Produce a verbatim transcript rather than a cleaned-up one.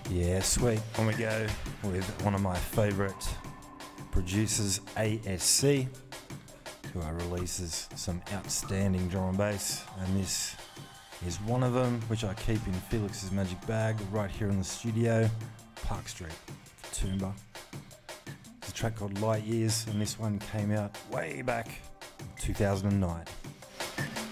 Yeah, sweet. On we go with one of my favourite producers, A S C, who releases some outstanding drum and bass, and this is one of them, which I keep in Felix's magic bag right here in the studio, Park Street, Toomba. It's a track called Light Years, and this one came out way back, two thousand nine.